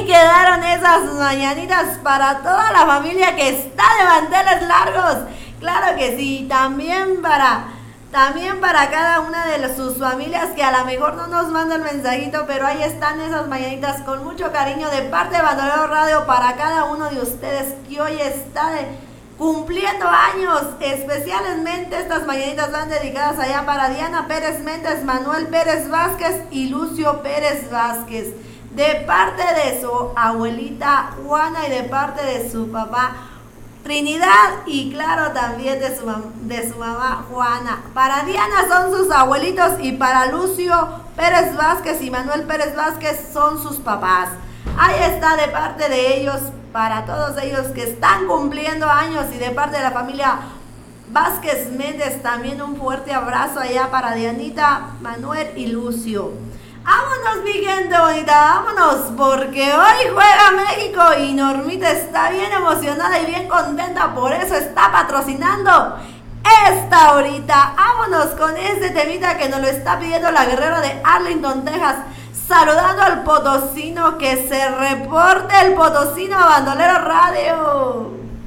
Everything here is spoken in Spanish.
Ahí quedaron esas mañanitas para toda la familia que está de manteles largos. Claro que sí, también para cada una de sus familias que a lo mejor no nos manda el mensajito, pero ahí están esas mañanitas con mucho cariño de parte de Bandolero Radio para cada uno de ustedes que hoy está cumpliendo años. Especialmente estas mañanitas van dedicadas allá para Diana Pérez Méndez, Manuel Pérez Vázquez y Lucio Pérez Vázquez, de parte de su abuelita Juana y de parte de su papá Trinidad, y claro también de su mamá Juana. Para Diana son sus abuelitos y para Lucio Pérez Vázquez y Manuel Pérez Vázquez son sus papás. Ahí está de parte de ellos, para todos ellos que están cumpliendo años, y de parte de la familia Vázquez Méndez también un fuerte abrazo allá para Dianita, Manuel y Lucio. Vámonos, mi gente bonita, vámonos, porque hoy juega México y Normita está bien emocionada y bien contenta, por eso está patrocinando esta horita. Vámonos con este temita que nos lo está pidiendo la guerrera de Arlington, Texas, saludando al potosino, que se reporte el potosino a Bandolero Radio.